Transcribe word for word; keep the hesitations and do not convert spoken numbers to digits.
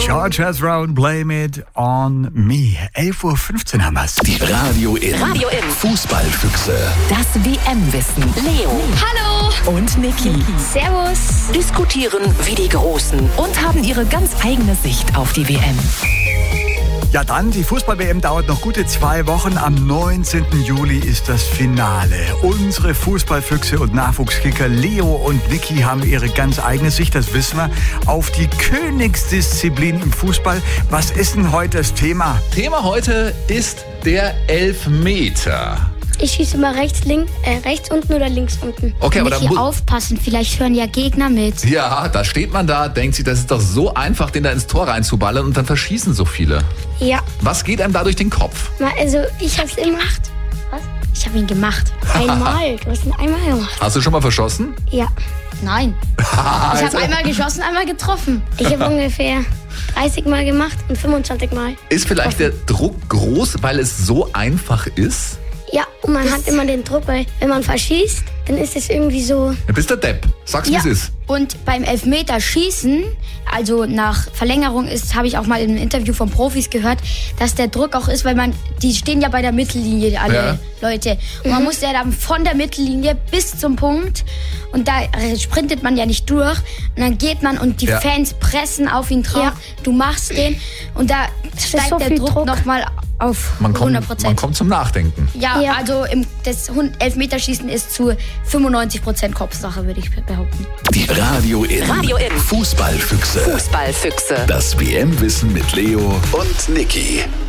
George Ezra und Blame It on Me. elf Uhr fünfzehn haben wir's. Die Radio in. Radio in. Fußballfüchse. Das W M-Wissen. Leo. Hallo. Und Niki. Servus. Diskutieren wie die Großen und haben ihre ganz eigene Sicht auf die W M. Ja dann, die Fußball-W M dauert noch gute zwei Wochen. Am neunzehnten Juli ist das Finale. Unsere Fußballfüchse und Nachwuchskicker Leo und Niki haben ihre ganz eigene Sicht, das wissen wir, auf die Königsdisziplin im Fußball. Was ist denn heute das Thema? Thema heute ist der Elfmeter. Ich schieße mal rechts, links, äh, rechts unten oder links unten. Okay, aber da Niki, muss... aufpassen, vielleicht hören ja Gegner mit. Ja, da steht man da, denkt sich, das ist doch so einfach, den da ins Tor reinzuballern und dann verschießen so viele. Ja, Was geht einem da durch den Kopf? mal, also ich hab's immer... Was? Ich habe ihn gemacht. Einmal. Du hast ihn einmal gemacht. Hast du schon mal verschossen? Ja. Nein. Ich Also- habe einmal geschossen, einmal getroffen. Ich habe ungefähr dreißig Mal gemacht und fünfundzwanzig Mal. Ist vielleicht der Druck groß, weil es so einfach ist? Ja, und man hat immer den Druck, weil wenn man verschießt, dann ist es irgendwie so... Du bist der Depp. Sag's, wie Ja. es ist. Und beim Elfmeterschießen, also nach Verlängerung ist, habe ich auch mal in einem Interview von Profis gehört, dass der Druck auch ist, weil man, die stehen ja bei der Mittellinie, alle Ja. Leute. Und man muss ja dann von der Mittellinie bis zum Punkt und da sprintet man ja nicht durch und dann geht man und die Ja. Fans pressen auf ihn drauf. Ja. Du machst den und da ist steigt so der viel Druck, Druck. nochmal auf Man kommt, hundert Prozent. man kommt zum Nachdenken. Ja, Ja. also im, das Hund- Elfmeterschießen ist zu fünfundneunzig Prozent Kopfsache, würde ich behaupten. Die Radio in. Radio in. Fußballfüchse. Fußballfüchse. Das W M-Wissen mit Leo und Niki.